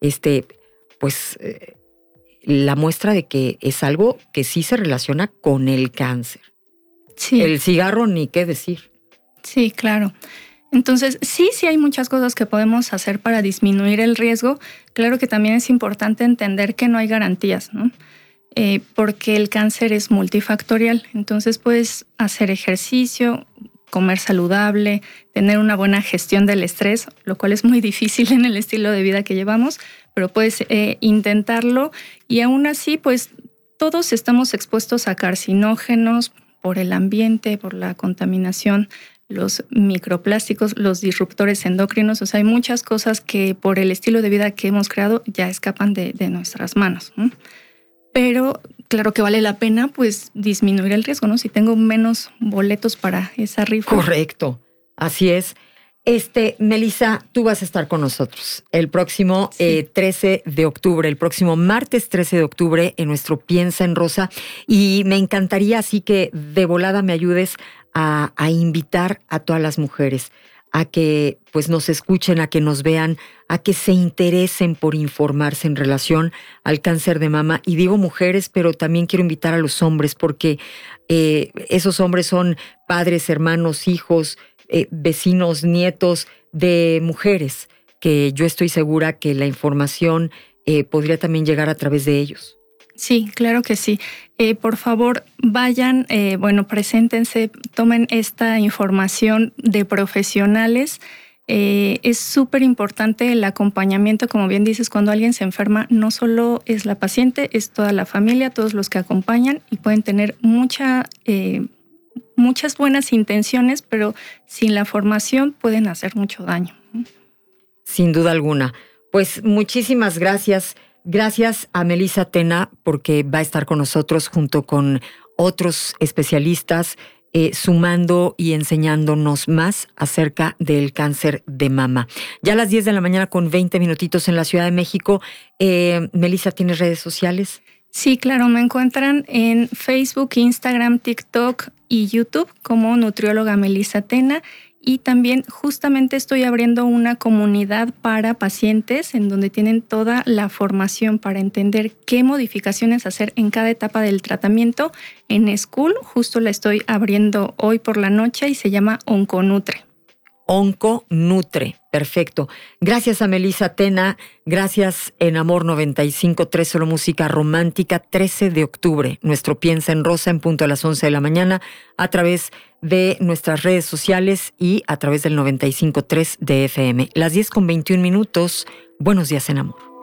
pues la muestra de que es algo que sí se relaciona con el cáncer. Sí. El cigarro, ni qué decir. Sí, claro. Entonces, sí hay muchas cosas que podemos hacer para disminuir el riesgo. Claro que también es importante entender que no hay garantías, ¿no? Porque el cáncer es multifactorial. Entonces, puedes hacer ejercicio, comer saludable, tener una buena gestión del estrés, lo cual es muy difícil en el estilo de vida que llevamos, pero puedes intentarlo y aún así, pues todos estamos expuestos a carcinógenos por el ambiente, por la contaminación, los microplásticos, los disruptores endocrinos. O sea, hay muchas cosas que por el estilo de vida que hemos creado ya escapan de nuestras manos, ¿no? Pero claro que vale la pena pues disminuir el riesgo, ¿no? Si tengo menos boletos para esa rifa. Correcto, así es. Melissa, tú vas a estar con nosotros el próximo 13 de octubre, el próximo martes 13 de octubre en nuestro Piensa en Rosa. Y me encantaría así que de volada me ayudes a invitar a todas las mujeres a que pues nos escuchen, a que nos vean, a que se interesen por informarse en relación al cáncer de mama. Y digo mujeres, pero también quiero invitar a los hombres porque esos hombres son padres, hermanos, hijos, vecinos, nietos de mujeres, que yo estoy segura que la información podría también llegar a través de ellos. Sí, claro que sí. Por favor, vayan, preséntense, tomen esta información de profesionales. Es súper importante el acompañamiento, como bien dices, cuando alguien se enferma, no solo es la paciente, es toda la familia, todos los que acompañan y pueden tener muchas buenas intenciones, pero sin la formación pueden hacer mucho daño. Sin duda alguna. Pues muchísimas gracias. Gracias a Melissa Tena porque va a estar con nosotros junto con otros especialistas sumando y enseñándonos más acerca del cáncer de mama. Ya a las 10 de la mañana con 20 minutitos en la Ciudad de México. Melissa, ¿tienes redes sociales? Sí, claro, me encuentran en Facebook, Instagram, TikTok y YouTube como nutrióloga Melissa Tena. Y también justamente estoy abriendo una comunidad para pacientes en donde tienen toda la formación para entender qué modificaciones hacer en cada etapa del tratamiento. En School justo la estoy abriendo hoy por la noche y se llama Onconutre. Onconutre, perfecto. Gracias a Melissa Tena, gracias en Amor 95.3, solo música romántica, 13 de octubre. Nuestro Piensa en Rosa en punto a las 11 de la mañana a través de nuestras redes sociales y a través del 95.3 de FM. Las 10 con 21 minutos. Buenos días en Amor.